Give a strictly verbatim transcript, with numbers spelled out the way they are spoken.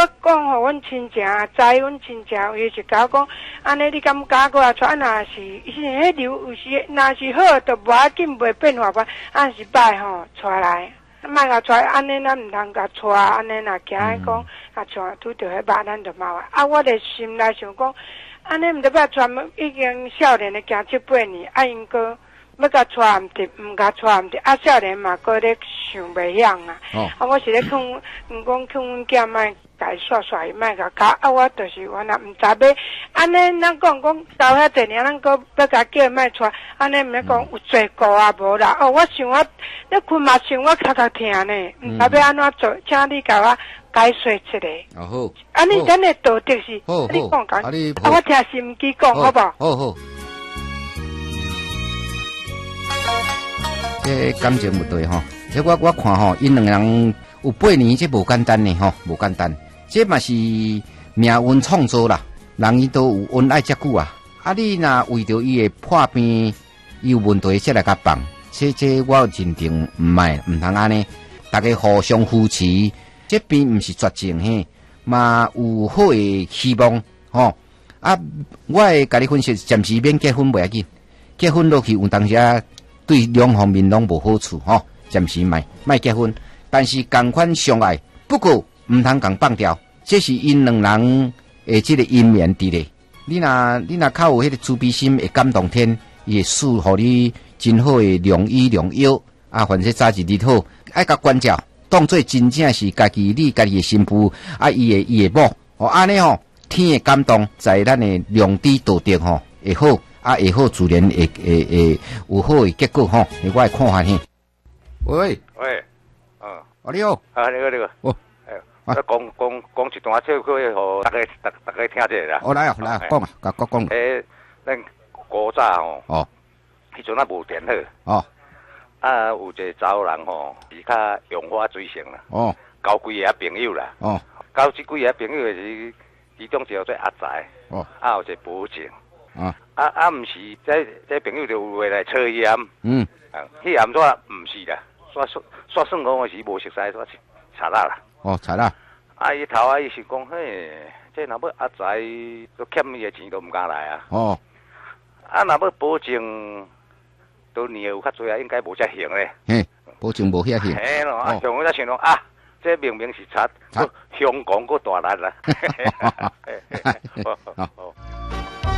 我讲互阮亲戚，知阮亲戚，伊是甲我讲，安尼你敢甲我带，啊，若是，伊是迄流有时，若是好，就无要紧，袂变化吧，啊是歹吼，带来，莫甲带，安尼咱毋通甲带，安尼若惊伊讲，啊带拄着迄肉，咱就麻烦。啊，我的心内想讲，安尼毋得要带，已经少年的行七八年，啊，因个。要甲带毋得，毋甲带毋得，啊！少年嘛，搁咧想袂晓啊。哦。啊，我是咧劝，毋讲劝阮囝莫甲伊刷刷，伊莫甲教。啊，我就是我若毋知要，安尼咱讲讲到遐济年，咱搁要甲叫伊莫带，安尼毋免讲有罪过啊无啦。哦，我想我，咧困嘛想我较较疼呢，毋知要安怎做，请你甲我解说一下。哦好。啊，你咱的道德是，你讲讲，啊，我听心机讲，好无？ 好好。这感情不对吼，这我我看吼，因两人有八年，这无简单呢吼，无简单。这嘛是命运创造啦，人伊都有恩爱遮久啊。啊，你若为着伊的破病，伊有问题，才来甲放，这这我认定唔卖，唔通安尼。大家互相扶持，这边唔是绝症嘿，嘛有好的希望吼。啊，我会甲你分析，暂时免结婚袂要紧，结婚落去有当时啊。对两方面拢无好处吼，暂时卖卖结婚，但是同款相爱，不过唔通共放掉，这是因两人诶这个姻缘伫咧。你若你若较有迄个慈悲心，会感动天，伊会赐互你真好诶良医良药啊，凡是早一日好，爱甲关照，当做真正是家己你家己诶媳妇啊，伊诶伊诶某，哦安尼吼，天诶感动在咱诶良知道德吼会好。啊，会好自然会会会有好诶结果吼，我诶看法嘿。喂喂，嗯， 哦你好， 啊你好你好，哦，哎，我讲讲讲一段笑话，互大家大大家听者啦。 哦来啊来啊，讲啊，甲讲讲。 诶，咱古早吼，哦，迄阵啊无电好，哦，啊有一个查某人吼，是较用花水性啦，哦，交几个朋友啦，哦，交即几个朋友是其中一个做阿财，哦，啊有一个保证。啊啊啊！唔是，这这朋友就有话来测验，嗯，啊，迄验怎唔是啦，煞算煞算讲我是无熟悉，煞是查啦啦。哦，查啦。啊，伊头啊，伊是讲，嘿，这若要阿财都欠伊的钱都唔敢来啊。哦。啊，若要保证，都年有较济啊，应该无遮行咧。 嘿，保证无遐行。 嘿咯，啊，像我才想讲啊，这明明是查，香港个大力啦。